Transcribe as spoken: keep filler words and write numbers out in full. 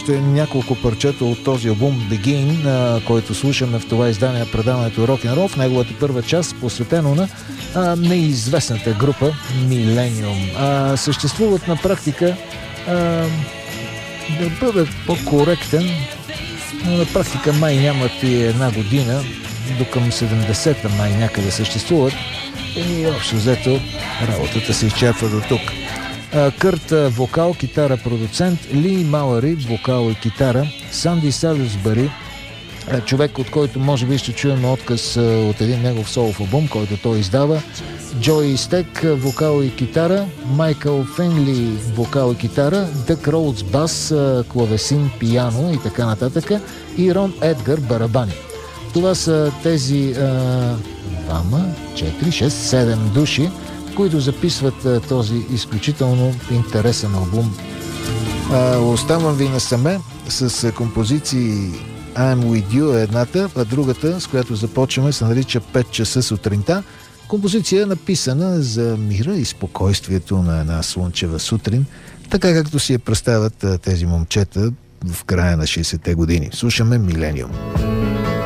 още няколко парчета от този албум Begin, а, който слушаме в това издание на предаването Рок-н-рол, в неговата първа част, посветено на а, неизвестната група Millennium. А, съществуват на практика, а, да бъда по-коректен, но на практика май нямат и една година, до към седемдесета май някъде съществуват и общо взето работата се изчерпва до тук. Кърт вокал, китара, продуцент, Ли Малари вокал и китара, Санди Салюсбъри, човек, от който може би ще чуем отказ от един негов солов албум, който той издава, Джой Стек вокал и китара, Майкъл Фенли вокал и китара, Дък Роудс бас, клавесин, пияно и така нататък, и Рон Едгар барабани. Това са тези двама, четири, шест, седем души, които записват а, този изключително интересен албум. А, оставам ви насаме с а, композиции I'm With You едната, а другата, с която започваме, се нарича пет часа сутринта. Композиция е написана за мира и спокойствието на една слънчева сутрин, така както си я представят а, тези момчета в края на шейсетте години. Слушаме Millennium.